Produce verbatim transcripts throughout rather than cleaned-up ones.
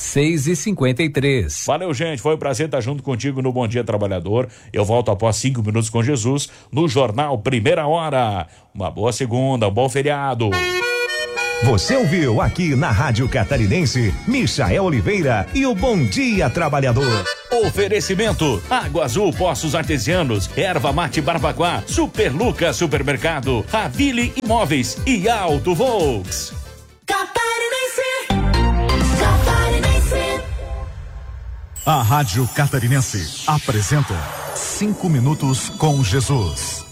seis e cinquenta e três. Valeu, gente, foi um prazer estar junto contigo no Bom Dia Trabalhador. Eu volto após cinco minutos com Jesus no Jornal Primeira Hora. Uma boa segunda, um bom feriado. Você ouviu aqui na Rádio Catarinense, Michael Oliveira e o Bom Dia Trabalhador. Oferecimento: Água Azul Poços Artesianos, Erva Mate Barbacoa, Super Lucas Supermercado, Ravile Imóveis e Auto Volks. Catarinense, Catarinense. A Rádio Catarinense apresenta Cinco Minutos com Jesus.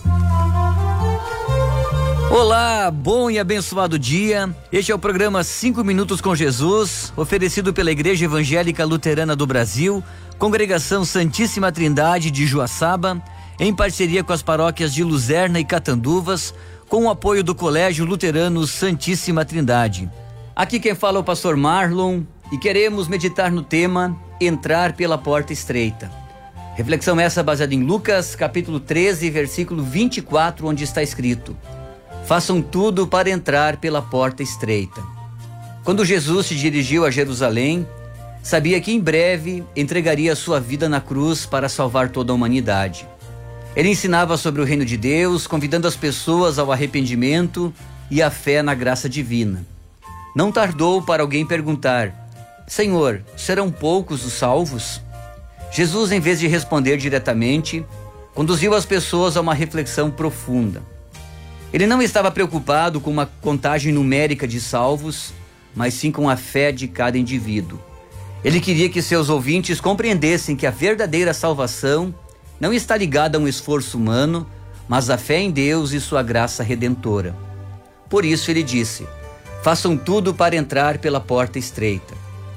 Olá, bom e abençoado dia. Este é o programa Cinco Minutos com Jesus, oferecido pela Igreja Evangélica Luterana do Brasil, Congregação Santíssima Trindade de Joaçaba, em parceria com as paróquias de Luzerna e Catanduvas, com o apoio do Colégio Luterano Santíssima Trindade. Aqui quem fala é o pastor Marlon e queremos meditar no tema Entrar pela Porta Estreita. Reflexão essa baseada em Lucas, capítulo treze, versículo vinte e quatro, onde está escrito: façam tudo para entrar pela porta estreita. Quando Jesus se dirigiu a Jerusalém, sabia que em breve entregaria a sua vida na cruz para salvar toda a humanidade. Ele ensinava sobre o reino de Deus, convidando as pessoas ao arrependimento e à fé na graça divina. Não tardou para alguém perguntar: Senhor, serão poucos os salvos? Jesus, em vez de responder diretamente, conduziu as pessoas a uma reflexão profunda. Ele não estava preocupado com uma contagem numérica de salvos, mas sim com a fé de cada indivíduo. Ele queria que seus ouvintes compreendessem que a verdadeira salvação não está ligada a um esforço humano, mas à fé em Deus e sua graça redentora. Por isso ele disse: façam tudo para entrar pela porta estreita.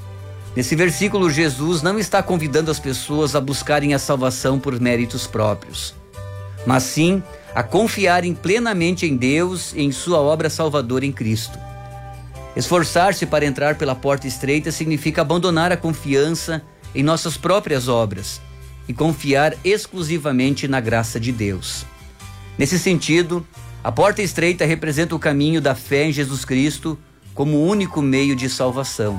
Nesse versículo, Jesus não está convidando as pessoas a buscarem a salvação por méritos próprios, mas sim a confiarem plenamente em Deus e em sua obra salvadora em Cristo. Esforçar-se para entrar pela porta estreita significa abandonar a confiança em nossas próprias obras e confiar exclusivamente na graça de Deus. Nesse sentido, a porta estreita representa o caminho da fé em Jesus Cristo como o único meio de salvação.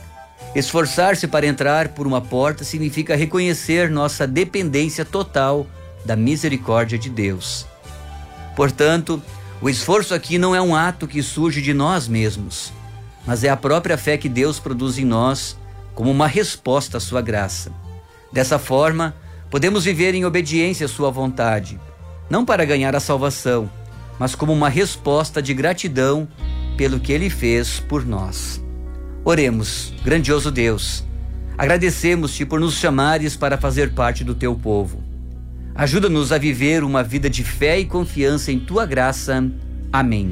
Esforçar-se para entrar por uma porta significa reconhecer nossa dependência total da misericórdia de Deus. Portanto, o esforço aqui não é um ato que surge de nós mesmos, mas é a própria fé que Deus produz em nós como uma resposta à sua graça. Dessa forma, podemos viver em obediência à sua vontade, não para ganhar a salvação, mas como uma resposta de gratidão pelo que Ele fez por nós. Oremos. Grandioso Deus, agradecemos-te por nos chamares para fazer parte do teu povo. Ajuda-nos a viver uma vida de fé e confiança em tua graça. Amém.